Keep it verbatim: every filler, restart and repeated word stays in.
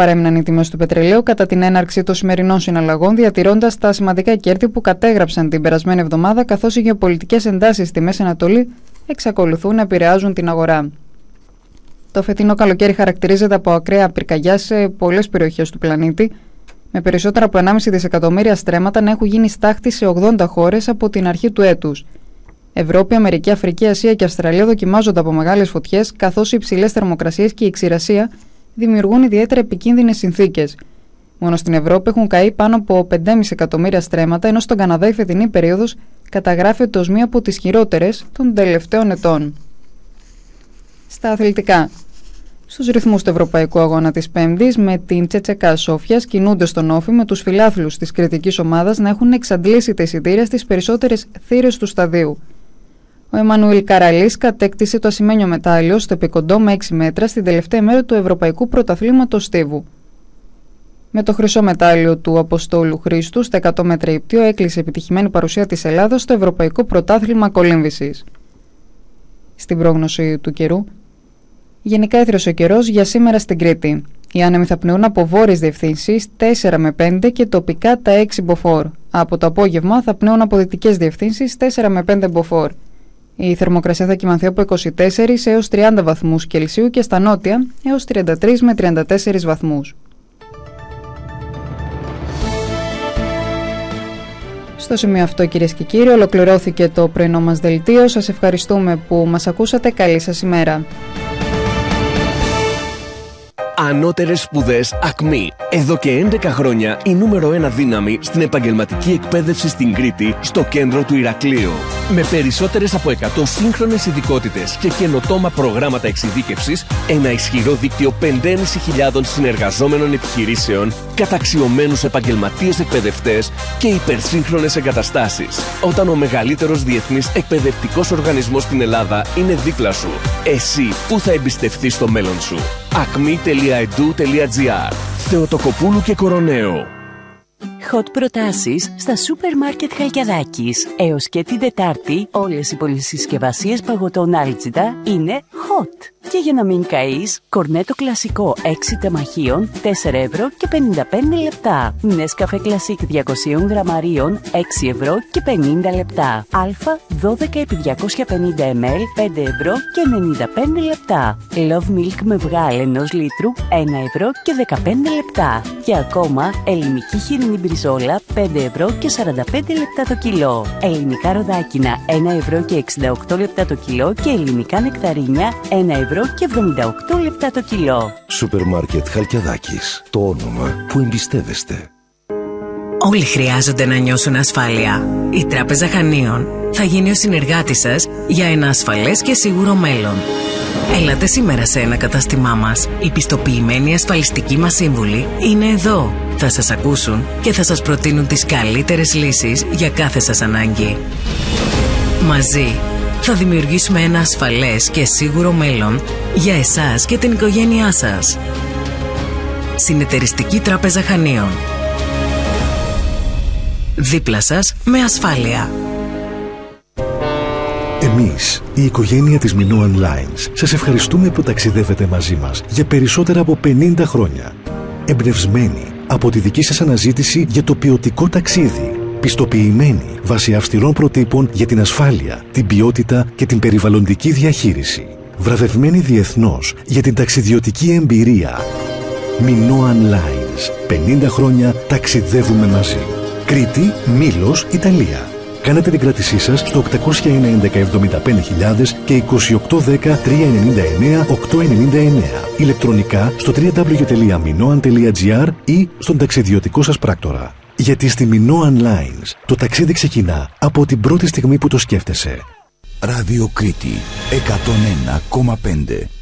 παρέμειναν οι τιμές του πετρελαίου κατά την έναρξη των σημερινών συναλλαγών, διατηρώντας τα σημαντικά κέρδη που κατέγραψαν την περασμένη εβδομάδα, καθώς οι γεωπολιτικές εντάσεις στη Μέση Ανατολή εξακολουθούν να επηρεάζουν την αγορά. Το φετινό καλοκαίρι χαρακτηρίζεται από ακραία πυρκαγιά σε πολλές περιοχές του πλανήτη, με περισσότερα από ενάμιση δισεκατομμύρια στρέμματα να έχουν γίνει στάχτη σε ογδόντα χώρες από την αρχή του έτους. Ευρώπη, Αμερική, Αφρική, Ασία και Αυστραλία δοκιμάζονται από μεγάλες φωτιές, καθώς οι υψηλές θερμοκρασίες και η ξηρασία δημιουργούν ιδιαίτερα επικίνδυνες συνθήκες. Μόνο στην Ευρώπη έχουν καεί πάνω από πέντε κόμμα πέντε εκατομμύρια στρέμματα, ενώ στον Καναδά η φετινή περίοδος καταγράφεται ως μία από τις χειρότερες των τελευταίων ετών. Στα αθλητικά. Στους ρυθμούς του Ευρωπαϊκού Αγώνα της Πέμπτης, με την Τσετσεκά Σόφιας κινούνται στον Όφη, με τους φιλάθλους της κριτικής ομάδας να έχουν εξαντλήσει τα εισιτήρια στις περισσότερες θύρες του σταδίου. Ο Εμμανουήλ Καραλής κατέκτησε το ασημένιο μετάλλιο στο επικοντό με έξι μέτρα στην τελευταία μέρα του Ευρωπαϊκού Πρωταθλήματος Στίβου. Με το χρυσό μετάλλιο του Αποστόλου Χρήστου στα εκατό μέτρα ηπτείο έκλεισε επιτυχημένη παρουσία της Ελλάδας στο Ευρωπαϊκό Πρωτάθλημα Κολύμβησης. Στην πρόγνωση του καιρού. Γενικά έθριος ο καιρός για σήμερα στην Κρήτη. Οι άνεμοι θα πνεούν από βόρειες διευθύνσεις τέσσερα με πέντε και τοπικά τα έξι μποφόρ. Από το απόγευμα θα πνέουν από δυτικές διευθύνσεις τέσσερα με πέντε μποφόρ. Η θερμοκρασία θα κυμανθεί από είκοσι τέσσερα έως τριάντα βαθμούς Κελσίου και στα νότια έως τριάντα τρία με τριάντα τέσσερα βαθμούς. Στο σημείο αυτό, κυρίες και κύριοι, ολοκληρώθηκε το πρωινό μας δελτίο. Σας ευχαριστούμε που μας ακούσατε. Καλή σας ημέρα. Ανώτερες σπουδές ΑΚΜΗ. Εδώ και έντεκα χρόνια η νούμερο ένα δύναμη στην επαγγελματική εκπαίδευση στην Κρήτη, στο κέντρο του Ηρακλείου. Με περισσότερες από εκατό σύγχρονες ειδικότητες και καινοτόμα προγράμματα εξειδίκευσης, ένα ισχυρό δίκτυο πέντε χιλιάδες πεντακόσιων συνεργαζόμενων επιχειρήσεων, καταξιωμένους επαγγελματίες εκπαιδευτές και υπερσύγχρονες εγκαταστάσεις. Όταν ο μεγαλύτερος διεθνής εκπαιδευτικός οργανισμός στην Ελλάδα είναι δίπλα σου, εσύ πού θα εμπιστευτείς το μέλλον σου? ακμη τελεία εντου τελεία τζι άρ. Θεοτοκοπούλου και Κοροναίο. Hot προτάσεις στα σούπερ μάρκετ Χαλκιαδάκης. Έως και την Τετάρτη όλες οι πολυσυσκευασίες παγωτών Άλτζιτα είναι hot. Και για να μην καείς, κορνέτο κλασικό έξι τεμαχίων τέσσερα ευρώ και πενήντα πέντε λεπτά. Νέσκαφε κλασικ διακόσια γραμμαρίων έξι ευρώ και πενήντα λεπτά. Αλφα δώδεκα επί διακόσια πενήντα μιλιλίτρα πέντε ευρώ και ενενήντα πέντε λεπτά. Love Milk με βγάλ ενός λίτρου ένα ευρώ και δεκαπέντε λεπτά. Και ακόμα ελληνική χοιρινή μπριζόλα πέντε ευρώ και σαράντα πέντε λεπτά το κιλό. Ελληνικά ροδάκινα ένα ευρώ και εξήντα οκτώ λεπτά το κιλό και ελληνικά νεκταρίνια ένα ευρώ και εβδομήντα οκτώ λεπτά το κιλό. Σούπερ μάρκετ Χαλκιαδάκης. Το όνομα που εμπιστεύεστε. Όλοι χρειάζονται να νιώσουν ασφάλεια. Η Τράπεζα Χανίων θα γίνει ο συνεργάτης σας για ένα ασφαλές και σίγουρο μέλλον. Έλατε σήμερα σε ένα κατάστημά μας. Οι πιστοποιημένοι ασφαλιστικοί μας σύμβουλοι είναι εδώ. Θα σας ακούσουν και θα σας προτείνουν τις καλύτερες λύσεις για κάθε σας ανάγκη. Μαζί θα δημιουργήσουμε ένα ασφαλές και σίγουρο μέλλον για εσάς και την οικογένειά σας. Συνεταιριστική Τράπεζα Χανίων. Δίπλα σας με ασφάλεια. Εμείς, η οικογένεια της Minoan Lines, σας ευχαριστούμε που ταξιδεύετε μαζί μας για περισσότερα από πενήντα χρόνια. Εμπνευσμένοι από τη δική σας αναζήτηση για το ποιοτικό ταξίδι. Πιστοποιημένοι βάσει αυστηρών προτύπων για την ασφάλεια, την ποιότητα και την περιβαλλοντική διαχείριση. Βραβευμένοι διεθνώς για την ταξιδιωτική εμπειρία. Minoan Lines. πενήντα χρόνια ταξιδεύουμε μαζί. Κρήτη, Μήλος, Ιταλία. Κάνετε την κράτησή σας στο οκτακόσια ένα ένα εβδομήντα πέντε χιλιάδες και είκοσι οκτώ δέκα τριακόσια ενενήντα εννέα οκτακόσια ενενήντα εννέα. Ηλεκτρονικά στο double-u double-u double-u τελεία minoan τελεία τζι άρ ή στον ταξιδιωτικό σας πράκτορα. Γιατί στη Minoan Lines το ταξίδι ξεκινά από την πρώτη στιγμή που το σκέφτεσαι. Ράδιο Κρήτη εκατόν ένα κόμμα πέντε.